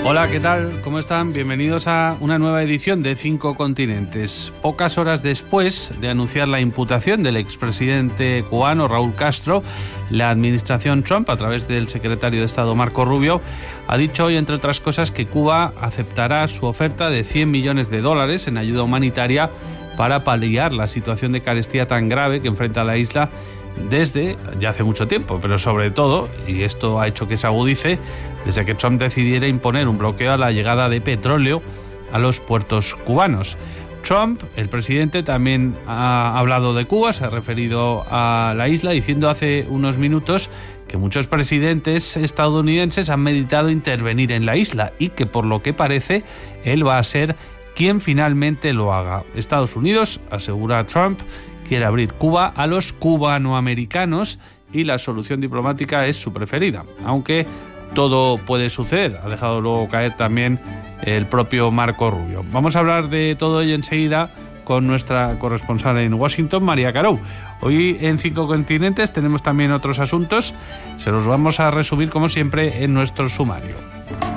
Hola, ¿qué tal? ¿Cómo están? Bienvenidos a una nueva edición de 5 Continentes. Pocas horas después de anunciar la imputación del expresidente cubano Raúl Castro, la administración Trump, a través del secretario de Estado Marco Rubio, ha dicho hoy, entre otras cosas, que Cuba aceptará su oferta de $100 millones en ayuda humanitaria para paliar la situación de carestía tan grave que enfrenta la isla desde ya hace mucho tiempo, pero sobre todo, y esto ha hecho que se agudice, desde que Trump decidiera imponer un bloqueo a la llegada de petróleo a los puertos cubanos. Trump, el presidente, también ha hablado de Cuba, se ha referido a la isla, diciendo hace unos minutos que muchos presidentes estadounidenses han meditado intervenir en la isla y que, por lo que parece, él va a ser quien finalmente lo haga. Estados Unidos, asegura Trump, quiere abrir Cuba a los cubanoamericanos y la solución diplomática es su preferida, aunque todo puede suceder, ha dejado luego caer también el propio Marco Rubio. Vamos a hablar de todo ello enseguida con nuestra corresponsal en Washington, María Carou. Hoy en 5 Continentes tenemos también otros asuntos, se los vamos a resumir como siempre en nuestro sumario.